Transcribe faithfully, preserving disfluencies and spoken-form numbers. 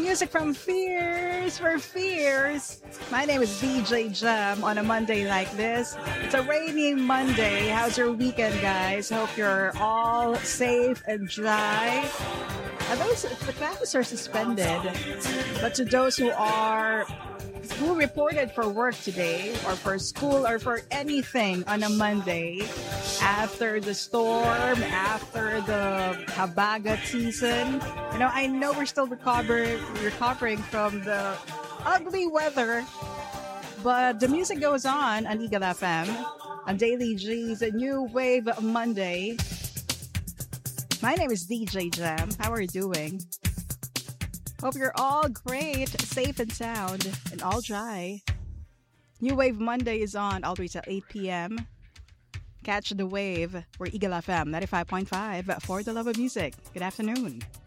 music from Fears for Fears. My name is D J Jam on a Monday like this. It's a rainy Monday. How's your weekend, guys? Hope you're all safe and dry. I those the classes are suspended, but to those who are who reported for work today or for school or for anything on a Monday after the storm, after the habagat season, you know, I know we're still recovering recovering from the ugly weather, but the music goes on on Eagle F M on Daily G's a New Wave Monday. My name is D J Jam. How are you doing? Hope you're all great, safe and sound, and all dry. New Wave Monday is on all the way till eight p.m. Catch the wave. We're Eagle F M ninety-five point five for the love of music. Good afternoon.